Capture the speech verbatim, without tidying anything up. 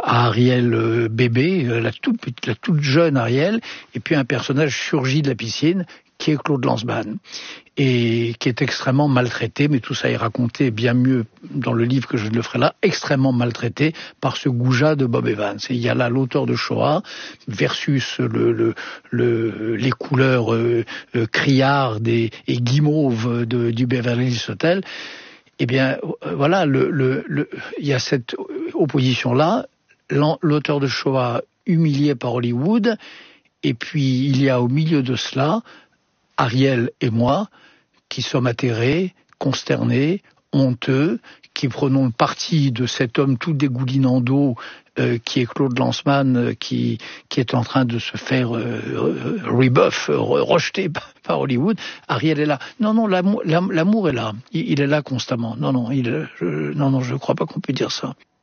à Ariel euh, bébé, euh, la toute petite, la toute jeune Ariel, et puis un personnage surgit de la piscine qui est Claude Lanzmann, et qui est extrêmement maltraité, mais tout ça est raconté bien mieux dans le livre que je ne le ferai là, extrêmement maltraité par ce goujat de Bob Evans. Et il y a là l'auteur de Shoah versus le, le, le, les couleurs euh, euh, criardes et, et guimauves de, du Beverly Hills Hotel. Eh bien, voilà, le, le, le, il y a cette opposition-là, l'auteur de Shoah humilié par Hollywood, et puis il y a au milieu de cela Ariel et moi, qui sommes atterrés, consternés, honteux, qui prenons le parti de cet homme tout dégoulinant d'eau euh, qui est Claude Lanzmann, euh, qui, qui est en train de se faire euh, rebuff, euh, rejeter par Hollywood. Ariel est là. Non, non, l'amour, l'amour est là. Il, il est là constamment. Non, non, il, je, non, non, je ne crois pas qu'on peut dire ça.